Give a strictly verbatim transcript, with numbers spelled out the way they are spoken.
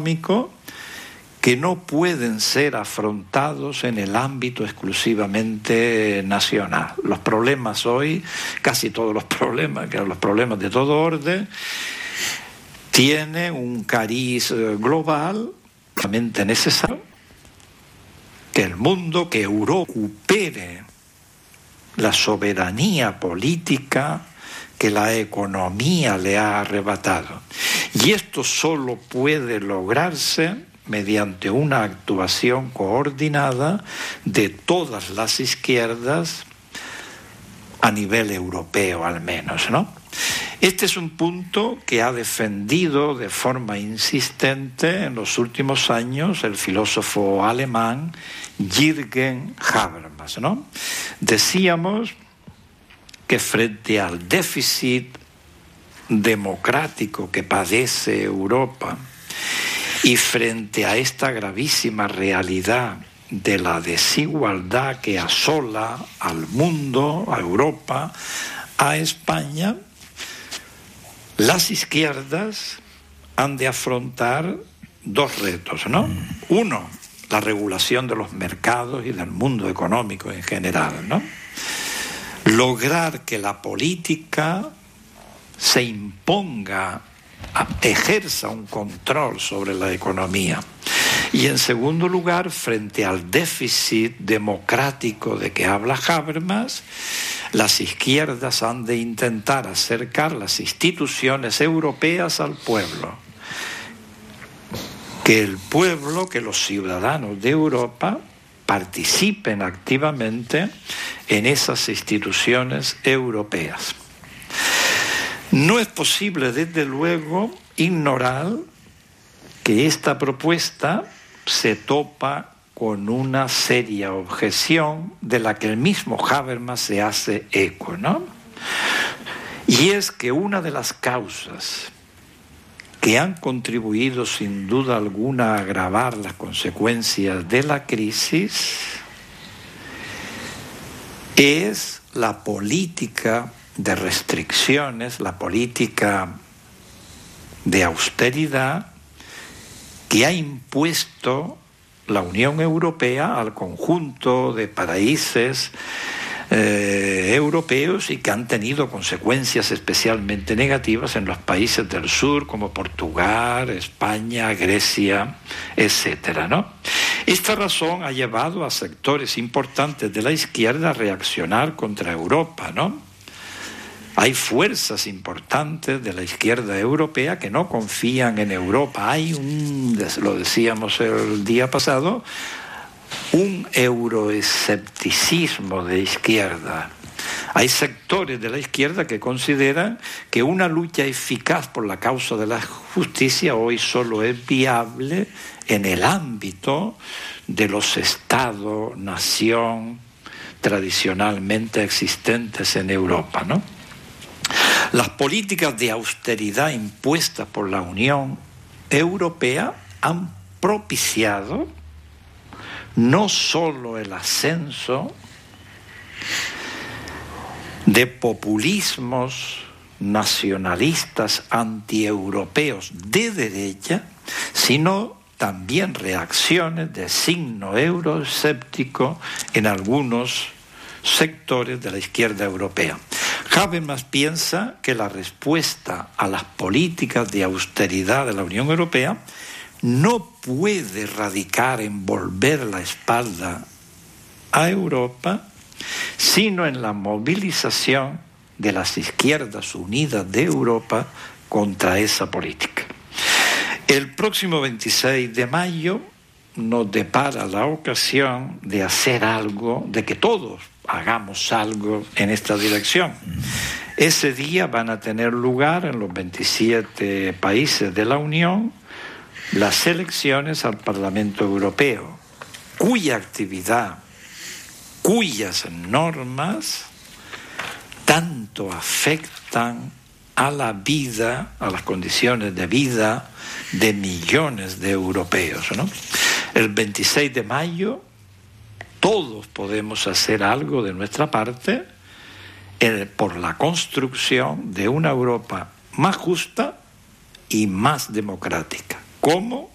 económico que no pueden ser afrontados en el ámbito exclusivamente nacional. Los problemas hoy, casi todos los problemas, que los problemas de todo orden, tienen un cariz global, realmente necesario, que el mundo, que Europa recupere la soberanía política que la economía le ha arrebatado. Y esto solo puede lograrse mediante una actuación coordinada de todas las izquierdas a nivel europeo al menos, ¿no? Este es un punto que ha defendido de forma insistente en los últimos años el filósofo alemán Jürgen Habermas, ¿no? Decíamos que frente al déficit democrático que padece Europa y frente a esta gravísima realidad de la desigualdad que asola al mundo, a Europa, a España, las izquierdas han de afrontar dos retos, ¿no? Uno, la regulación de los mercados y del mundo económico en general, ¿no? Lograr que la política se imponga, ejerza un control sobre la economía. Y en segundo lugar, frente al déficit democrático de que habla Habermas, las izquierdas han de intentar acercar las instituciones europeas al pueblo. Que el pueblo, que los ciudadanos de Europa participen activamente en esas instituciones europeas. No es posible, desde luego, ignorar que esta propuesta se topa con una seria objeción de la que el mismo Habermas se hace eco, ¿no? Y es que una de las causas que han contribuido sin duda alguna a agravar las consecuencias de la crisis es la política de restricciones, la política de austeridad que ha impuesto la Unión Europea al conjunto de países eh, europeos y que han tenido consecuencias especialmente negativas en los países del sur como Portugal, España, Grecia, etcétera, ¿no? Esta razón ha llevado a sectores importantes de la izquierda a reaccionar contra Europa, ¿no? Hay fuerzas importantes de la izquierda europea que no confían en Europa. Hay un, lo decíamos el día pasado, un euroescepticismo de izquierda. Hay sectores de la izquierda que consideran que una lucha eficaz por la causa de la justicia hoy solo es viable en el ámbito de los estados-nación tradicionalmente existentes en Europa, ¿no? Las políticas de austeridad impuestas por la Unión Europea han propiciado no solo el ascenso de populismos nacionalistas antieuropeos de derecha, sino también reacciones de signo euroescéptico en algunos sectores de la izquierda europea. Habermas piensa que la respuesta a las políticas de austeridad de la Unión Europea no puede radicar en volver la espalda a Europa, sino en la movilización de las izquierdas unidas de Europa contra esa política. El próximo veintiséis de mayo nos depara la ocasión de hacer algo, de que todos hagamos algo en esta dirección. Ese día van a tener lugar en los veintisiete países de la Unión las elecciones al Parlamento Europeo, cuya actividad, cuyas normas tanto afectan a la vida, a las condiciones de vida de millones de europeos, ¿no? El veintiséis de mayo todos podemos hacer algo de nuestra parte eh, por la construcción de una Europa más justa y más democrática. ¿Cómo?